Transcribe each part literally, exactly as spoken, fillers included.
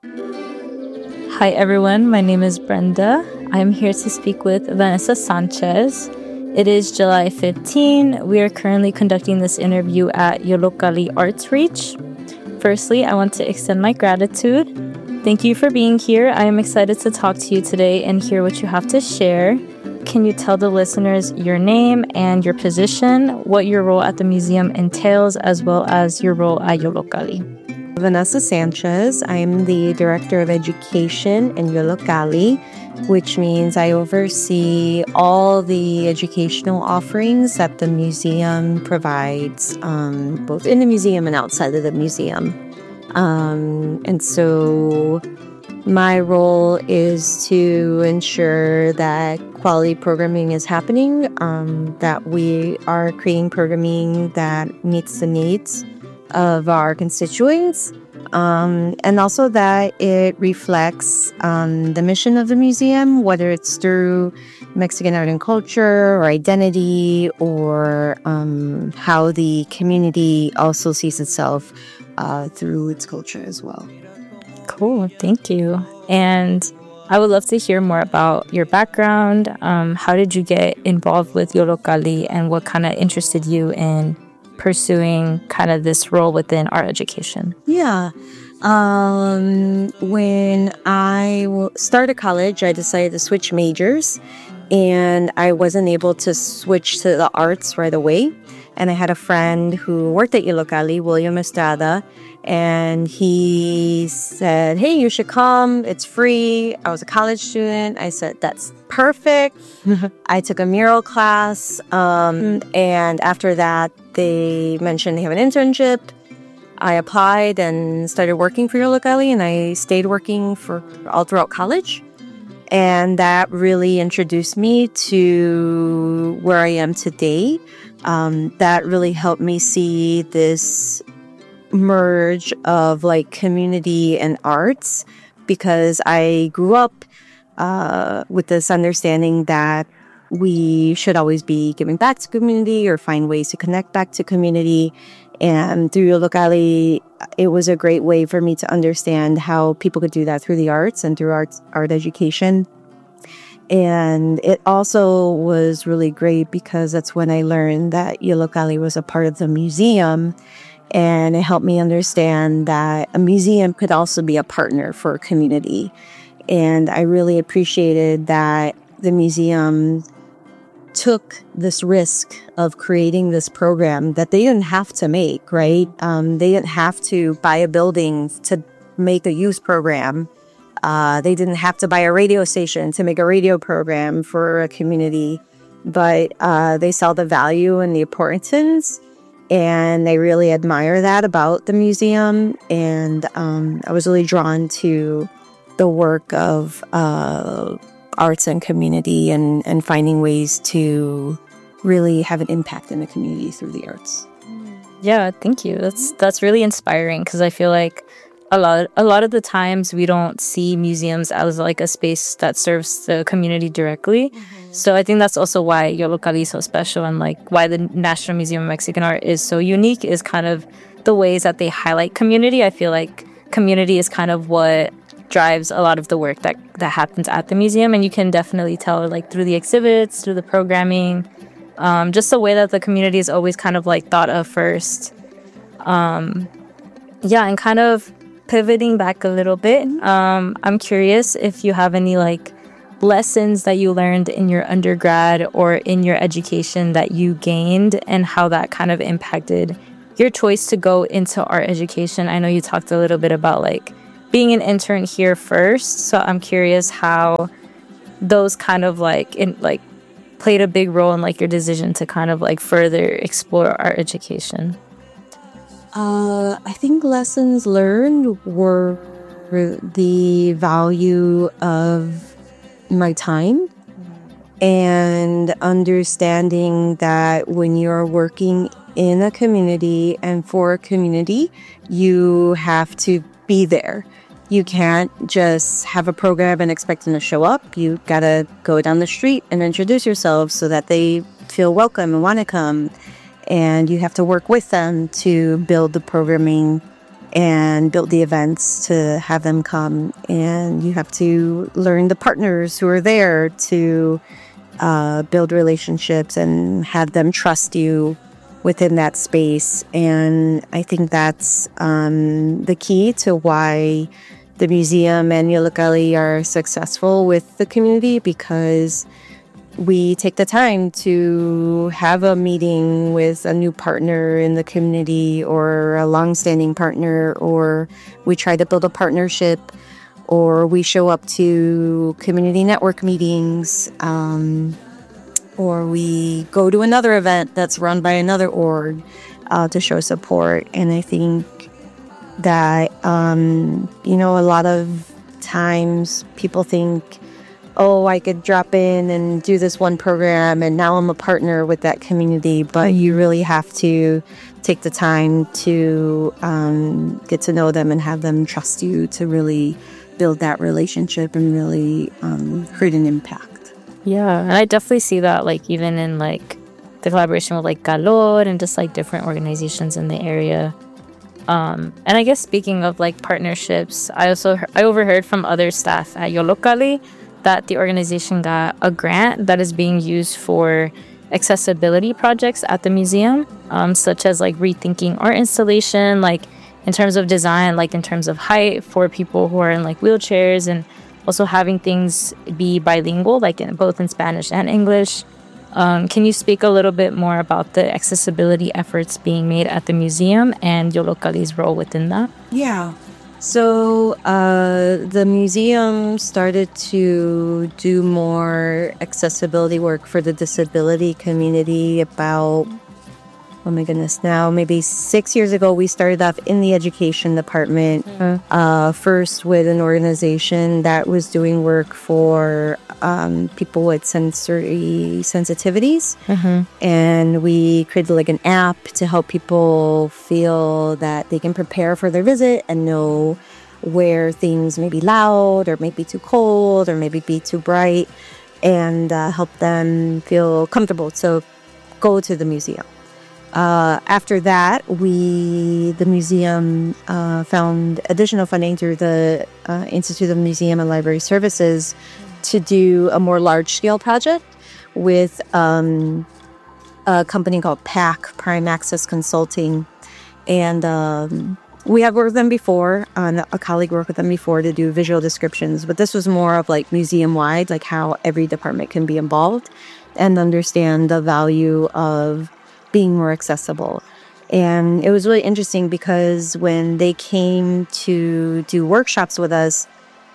Hi everyone, my name is Brenda. I'm here to speak with Vanessa Sanchez. It is July fifteenth. We are currently conducting this interview at Yollocalli Arts Reach. Firstly, I want to extend my gratitude. Thank you for being here. I am excited to talk to you today and hear what you have to share. Can you tell the listeners your name and your position, what your role at the museum entails, as well as your role at Yollocalli? Vanessa Sanchez. I'm the Director of Education in Yollocalli, which means I oversee all the educational offerings that the museum provides, um, both in the museum and outside of the museum. Um, and so my role is to ensure that quality programming is happening, um, that we are creating programming that meets the needs of our constituents, um, and also that it reflects um, the mission of the museum, whether it's through Mexican art and culture or identity, or um, how the community also sees itself uh, through its culture as well. Cool, thank you. And I would love to hear more about your background. Um, how did you get involved with Yollocalli, and what kind of interested you in pursuing kind of this role within art education? Yeah. Um, when I w- started college, I decided to switch majors, and I wasn't able to switch to the arts right away. And I had a friend who worked at Yollocalli, William Estrada, and he said, hey, you should come. It's free. I was a college student. I said, that's perfect. I took a mural class. Um, and after that, they mentioned they have an internship. I applied and started working for Yollocalli, and I stayed working for all throughout college. And that really introduced me to where I am today. Um, that really helped me see this merge of like community and arts, because I grew up uh, with this understanding that we should always be giving back to community or find ways to connect back to community. And through Yollocalli, it was a great way for me to understand how people could do that through the arts and through arts, art education. And it also was really great because that's when I learned that Yollocalli was a part of the museum. And it helped me understand that a museum could also be a partner for a community. And I really appreciated that the museum took this risk of creating this program that they didn't have to make, right? Um, they didn't have to buy a building to make a youth program. Uh, they didn't have to buy a radio station to make a radio program for a community. But uh, they saw the value and the importance. And I really admire that about the museum. And um, I was really drawn to the work of uh, arts and community, and, and finding ways to really have an impact in the community through the arts. Yeah, thank you. That's that's really inspiring, because I feel like a lot a lot of the times we don't see museums as like a space that serves the community directly. Mm-hmm. So I think that's also why Yollocalli is so special, and like why the National Museum of Mexican Art is so unique, is kind of the ways that they highlight community. I feel like community is kind of what drives a lot of the work that, that happens at the museum, and you can definitely tell like through the exhibits, through the programming, um, just the way that the community is always kind of like thought of first. Um, yeah, and kind of pivoting back a little bit, um, I'm curious if you have any like lessons that you learned in your undergrad or in your education that you gained, and how that kind of impacted your choice to go into art education. I know you talked a little bit about like being an intern here first, so I'm curious how those kind of like in like played a big role in like your decision to kind of like further explore art education. Uh, I think lessons learned were the value of my time, and understanding that when you're working in a community and for a community, you have to be there. You can't just have a program and expect them to show up. You gotta go down the street and introduce yourself so that they feel welcome and want to come. And you have to work with them to build the programming and build the events to have them come. And you have to learn the partners who are there to uh, build relationships and have them trust you within that space. And I think that's um, the key to why the museum and Yollocalli are successful with the community, because we take the time to have a meeting with a new partner in the community or a longstanding partner, or we try to build a partnership, or we show up to community network meetings, um, or we go to another event that's run by another org uh, to show support. And I think that, um, you know, a lot of times people think, oh, I could drop in and do this one program and now I'm a partner with that community. But you really have to take the time to um, get to know them and have them trust you to really build that relationship and really um, create an impact. Yeah, and I definitely see that, like, even in, like, the collaboration with, like, Calor and just, like, different organizations in the area. Um, and I guess speaking of, like, partnerships, I also I overheard from other staff at Yollocalli that the organization got a grant that is being used for accessibility projects at the museum, um, such as, like, rethinking art installation, like, in terms of design, like, in terms of height for people who are in, like, wheelchairs, and also having things be bilingual, like, in, both in Spanish and English. Um, can you speak a little bit more about the accessibility efforts being made at the museum and Yollocalli's role within that? Yeah. So uh, the museum started to do more accessibility work for the disability community about, oh my goodness, now maybe six years ago. We started off in the education department, mm-hmm. uh, first with an organization that was doing work for um, people with sensory sensitivities. Mm-hmm. And we created like an app to help people feel that they can prepare for their visit and know where things may be loud or may be too cold or maybe be too bright, and uh, help them feel comfortable to go to the museum. Uh, after that, we, the museum, uh, found additional funding through the uh, Institute of Museum and Library Services to do a more large-scale project with um, a company called P A C, Prime Access Consulting. And um, we had worked with them before, uh, a colleague worked with them before to do visual descriptions, but this was more of like museum-wide, like how every department can be involved and understand the value of being more accessible. And it was really interesting because when they came to do workshops with us,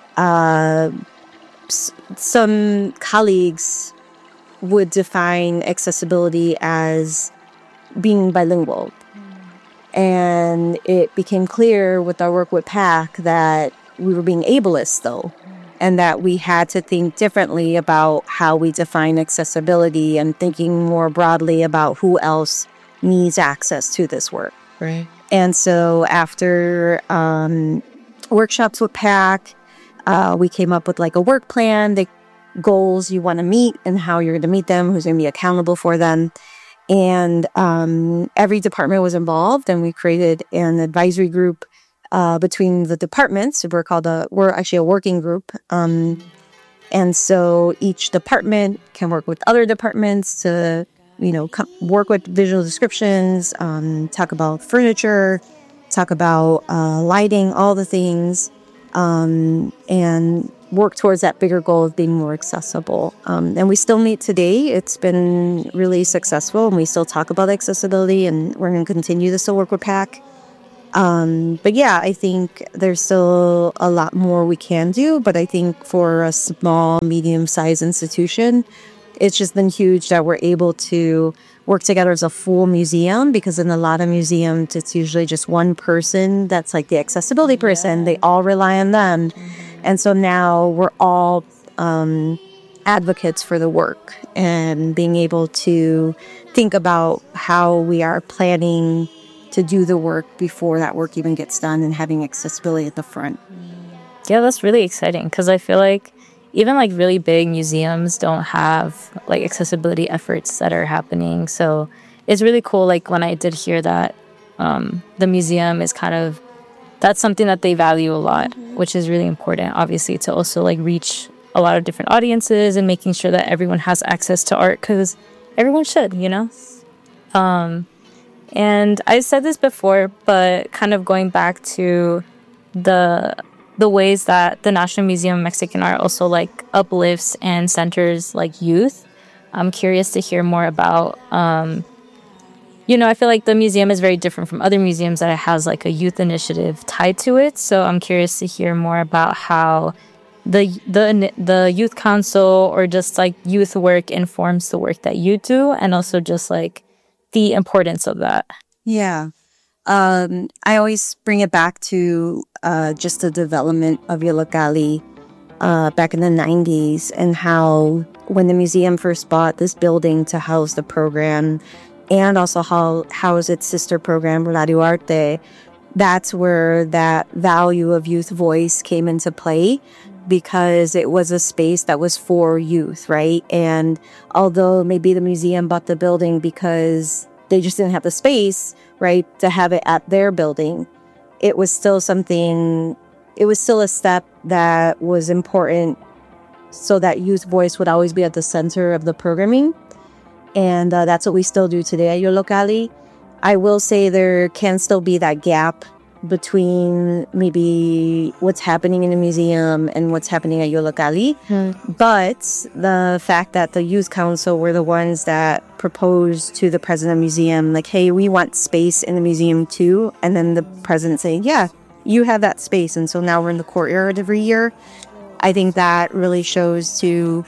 uh, s- some colleagues would define accessibility as being bilingual. Mm. And it became clear with our work with P A C that we were being ableist, though, mm. and that we had to think differently about how we define accessibility and thinking more broadly about who else needs access to this work. Right. And so after um, workshops with P A C, uh, we came up with like a work plan, the goals you want to meet and how you're going to meet them, who's going to be accountable for them. And um, every department was involved, and we created an advisory group uh, between the departments. We're called a, we're actually a working group. Um, and so each department can work with other departments to, you know, co- work with visual descriptions, um, talk about furniture, talk about uh, lighting, all the things, um, and work towards that bigger goal of being more accessible. Um, and we still meet today. It's been really successful, and we still talk about accessibility, and we're going to continue to still work with P A C. Um, but yeah, I think there's still a lot more we can do. But I think for a small, medium-sized institution, it's just been huge that we're able to work together as a full museum, because in a lot of museums, it's usually just one person that's like the accessibility person. Yeah. They all rely on them. Mm-hmm. And so now we're all um, advocates for the work and being able to think about how we are planning to do the work before that work even gets done, and having accessibility at the front. Yeah, that's really exciting, because I feel like even like really big museums don't have like accessibility efforts that are happening. So it's really cool, like when I did hear that um, the museum is kind of that's something that they value a lot, mm-hmm. which is really important, obviously, to also like reach a lot of different audiences and making sure that everyone has access to art, because everyone should, you know? Um, and I said this before, but kind of going back to the the ways that the National Museum of Mexican Art also like uplifts and centers like youth. I'm curious to hear more about, um, you know, I feel like the museum is very different from other museums that it has like a youth initiative tied to it. So I'm curious to hear more about how the the the youth council or just like youth work informs the work that you do, and also just like the importance of that. Yeah. Um, I always bring it back to uh, just the development of Yollocalli uh, back in the nineties, and how when the museum first bought this building to house the program and also how house its sister program, Radio Arte, that's where that value of youth voice came into play, because it was a space that was for youth, right? And although maybe the museum bought the building because they just didn't have the space, right, to have it at their building, it was still something, it was still a step that was important so that youth voice would always be at the center of the programming. And uh, that's what we still do today at Yollocalli. I will say there can still be that gap between maybe what's happening in the museum and what's happening at Yollocalli. Mm. But the fact that the Youth Council were the ones that proposed to the president of the museum, like, hey, we want space in the museum too. And then the president saying, yeah, you have that space. And so now we're in the courtyard every year. I think that really shows to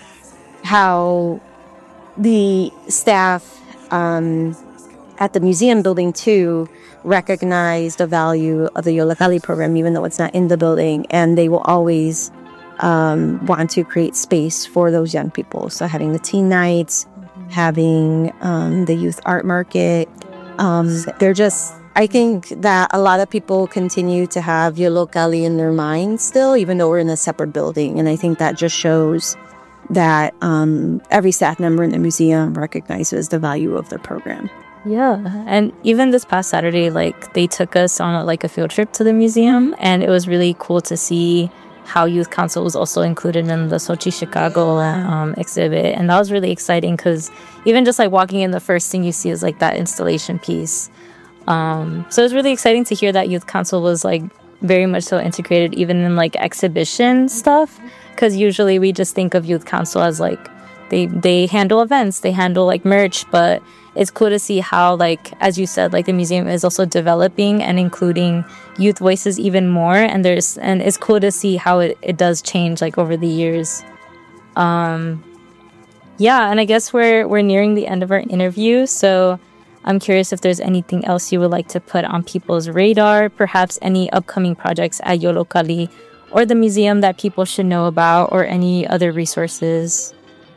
how the staff um, at the museum building too recognize the value of the Yollocalli program, even though it's not in the building, and they will always um, want to create space for those young people. So having the teen nights, mm-hmm. having um, the youth art market, um, they're just, I think that a lot of people continue to have Yollocalli in their mind still, even though we're in a separate building. And I think that just shows that um, every staff member in the museum recognizes the value of the program. Yeah, and even this past Saturday, like, they took us on a, like a field trip to the museum, and it was really cool to see how Youth Council was also included in the Xochi Chicago um, exhibit, and that was really exciting because even just like walking in, the first thing you see is like that installation piece. Um, so it was really exciting to hear that Youth Council was like very much so integrated even in like exhibition stuff, because usually we just think of Youth Council as like they they handle events, they handle like merch, but it's cool to see how, like, as you said, like the museum is also developing and including youth voices even more, and there's and it's cool to see how it, it does change like over the years. Um yeah, and I guess we're we're nearing the end of our interview, so I'm curious if there's anything else you would like to put on people's radar, perhaps any upcoming projects at Yollocalli or the museum that people should know about, or any other resources.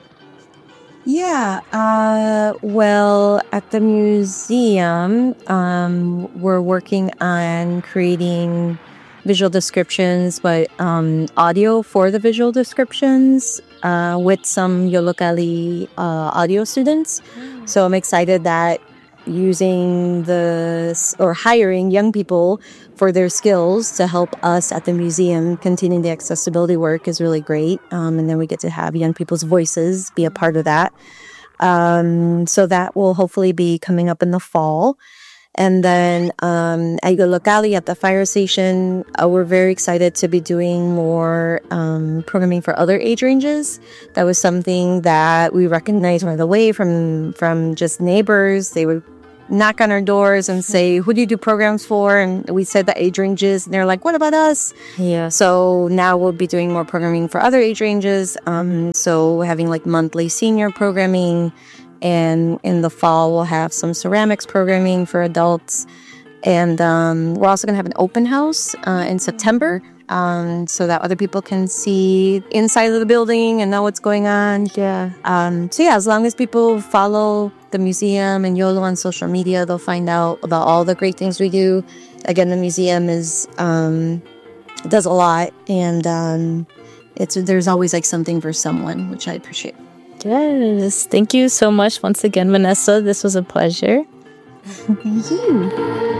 Yeah, uh, well, at the museum, um, we're working on creating visual descriptions, but um, audio for the visual descriptions uh, with some Yollocalli uh, audio students. Mm. So I'm excited that using the, or hiring young people for their skills to help us at the museum continue the accessibility work is really great. Um, and then we get to have young people's voices be a part of that. Um, so that will hopefully be coming up in the fall. And then um, at Yollocalli, at the fire station, uh, we're very excited to be doing more um, programming for other age ranges. That was something that we recognized right away from, from just neighbors. They would knock on our doors and say, who do you do programs for? And we said the age ranges, and they're like, what about us? Yeah. So now we'll be doing more programming for other age ranges. Um, so having like monthly senior programming, and in the fall we'll have some ceramics programming for adults. And um, we're also going to have an open house uh, in September, um, so that other people can see inside of the building and know what's going on. Yeah. Um, so yeah, as long as people follow the museum and Yolo on social media, they'll find out about all the great things we do. Again, the museum is um, does a lot, and um, it's there's always like something for someone, which I appreciate. Yes. Thank you so much once again, Vanessa. This was a pleasure. Thank you.